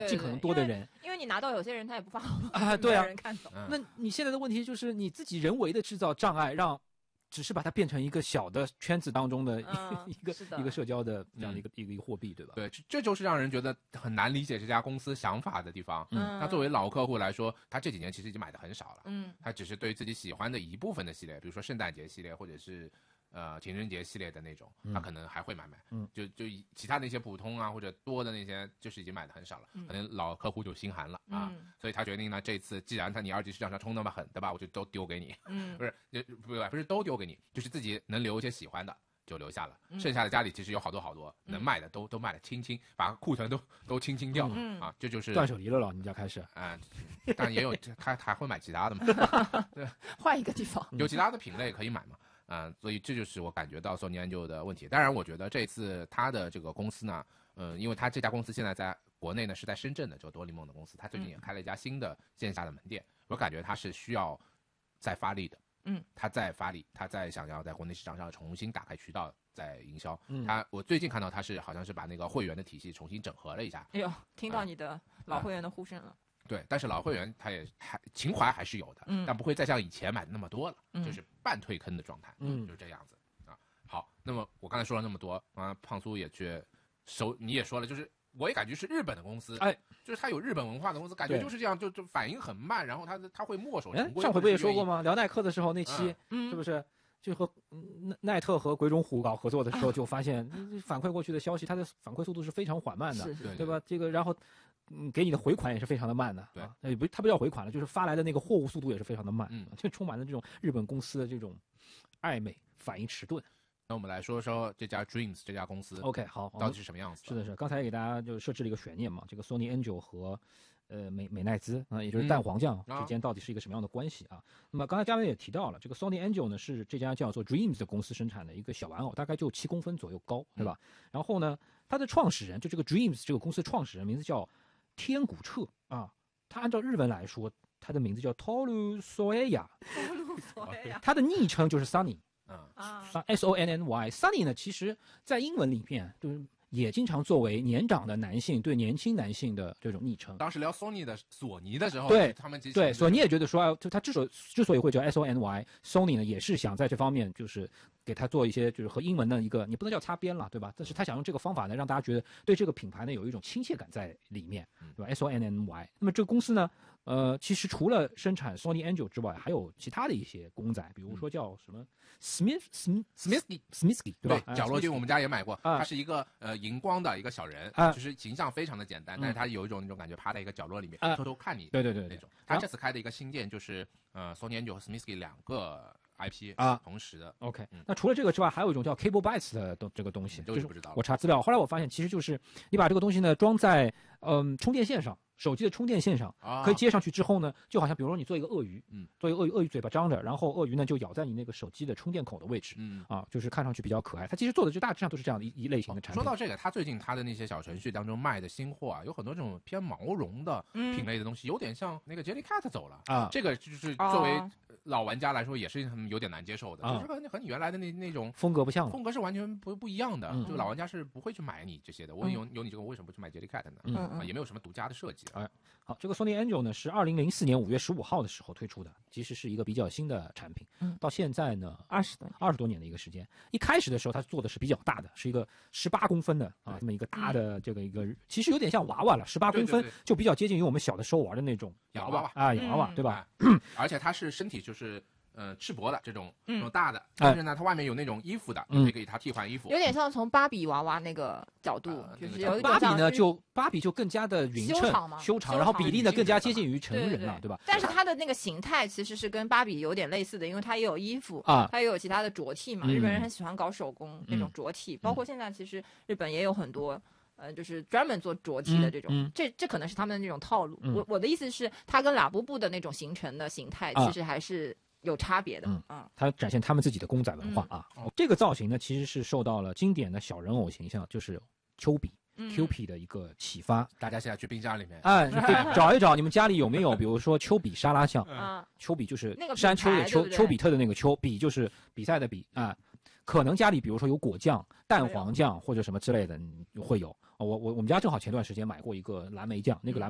尽可能多的人。 因为你拿到有些人他也不发啊，对啊， 没人看懂。 那你现在的问题就是你自己人为的制造障碍，只是把它变成一个小的圈子当中的一个社交的这样的一个货币，对吧？ 对，这就是让人觉得很难理解这家公司想法的地方。那作为老客户来说，他这几年其实已经买的很少了。他只是对自己喜欢的一部分的系列，比如说圣诞节系列或者是情人节系列的那种，他可能还会买。就其他那些普通啊或者多的那些，就是已经买的很少了。可能老客户就心寒了啊，所以他决定呢，这次既然你二级市场上冲那么狠，对吧？我就都丢给你。不是都丢给你，就是自己能留一些喜欢的就留下了，剩下的家里其实有好多能卖的都卖了清，把库存都清掉。啊，这就是断舍离了老你家开始。 但也有他还会买其他的嘛。对， 换一个地方有其他的品类可以买嘛。所以这就是我感觉到 Sony Angel 的问题。当然我觉得这次他的这个公司呢，因为他这家公司现在在国内呢是在深圳的，就多利梦的公司，他最近也开了一家新的线下的门店。我感觉他是需要再发力的。他在发力，他在想要在国内市场上重新打开渠道，在营销。我最近看到他好像是把那个会员的体系重新整合了一下。 哎呦，听到你的老会员的呼声了。 对，但是老会员他也情怀还是有的，但不会再像以前买的那么多了，就是半退坑的状态。就是这样子啊。好，那么我刚才说了那么多啊，胖苏也你也说了，就是我也感觉是日本的公司，就是他有日本文化的公司，感觉就是这样，就反应很慢，然后他会墨守成规。 上回不也说过吗？聊耐克的时候那期，是不是就和耐特和鬼冢虎搞合作的时候，就发现反馈过去的消息，它的反馈速度是非常缓慢的，对吧？这个然后给你的回款也是非常的慢的。对，它不叫回款了，就是发来的那个货物速度也是非常的慢。就充满了这种日本公司的这种暧昧，反应迟钝。 那我们来说说这家 Dreams 这家公司 ，OK， 好， 到底是什么样子？ 是的，刚才也给大家就设置了一个悬念嘛，这个 Sony Angel 和美奈滋啊，也就是蛋黄酱之间到底是一个什么样的关系啊？那么刚才嘉宾也提到了，这个 Sony Angel 呢是这家叫做 Dreams 的公司生产的一个小玩偶，大概就7公分左右高，对吧？然后呢，它的创始人就这个 Dreams 这个公司创始人名字叫天谷彻啊，他按照日文来说，他的名字叫 Toru Soeya， 他的昵称就是 Sunny。Sunny 呢，其实在英文里面就是也经常作为年长的男性对年轻男性的这种昵称。 当时聊索尼的时候， 对他们对索尼也觉得说，就他之所以会叫 Sony 呢，也是想在这方面就是给他做一些就是和英文的一个，你不能叫擦边了，对吧？但是他想用这个方法呢，让大家觉得对这个品牌呢有一种亲切感在里面，对吧 ？Sony。那么这个公司呢，其实除了生产 Sony Angel 之外，还有其他的一些公仔，比如说叫什么 Smithsky， 对吧？ 角落君我们家也买过，它是一个荧光的一个小人，就是形象非常的简单，但是它有一种那种感觉，趴在一个角落里面偷偷看你， 对那种。他这次开的一个新店就是Sony Angel 和 Smithsky 2个 IP 同时的。 OK，那除了这个之外，还有一种叫 Cable Bytes 的这个东西， 就是不知道。 我查资料，后来我发现其实就是你把这个东西呢装在充电线上。手机的充电线上可以接上去之后呢，就好像比如说你做一个鳄鱼，做一个鳄鱼嘴巴张着，然后鳄鱼呢就咬在你那个手机的充电口的位置，就是看上去比较可爱。它其实做的就大致上都是这样的一类型的产品。 说到这个，它最近它的那些小程序当中卖的新货啊，有很多这种偏毛绒的品类的东西，有点像那个 Jellycat 走了啊。这个就是作为老玩家来说也是有点难接受的，就是和你原来的那种风格不像， 风格是完全不一样的。就老玩家是不会去买你这些的。我有你这个，我为什么不去买 Jellycat 呢？也没有什么独家的设计。 好，这个 Sony Angel 呢是2004年5月15号的时候推出的，其实是一个比较新的产品。到现在呢20多年的一个时间。一开始的时候它做的是比较大的，是一个18公分的这么一个大的这个一个，其实有点像娃娃了，18公分就比较接近于我们小的时候玩的那种洋娃娃啊，洋娃娃对吧？ 而且它是身体就是赤膊的这种大的，但是呢，它外面有那种衣服的，可以给它替换衣服， 有点像从芭比娃娃那个角度，就是有一芭比呢，芭比就更加的匀称、修长，然后比例呢更加接近于成人了，对吧？ 但是它的那个形态其实是跟芭比有点类似的，因为它也有衣服它也有其他的着体嘛。日本人很喜欢搞手工那种着体，包括现在其实日本也有很多。就是专门做着体的这种，这可能是他们的那种套路。我的意思是，它跟拉布布的那种形成的形态，其实还是有差别的。 它展现他们自己的公仔文化啊。这个造型呢，其实是受到了经典的小人偶形象，就是丘比 Q 的一个启发。 大家现在去冰箱里面找一找，你们家里有没有，比如说丘比沙拉酱丘比就是山丘的丘比特的那个丘，比就是比赛的比啊。可能家里比如说有果酱、蛋黄酱或者什么之类的会有我们家正好前段时间买过一个蓝莓酱，那个蓝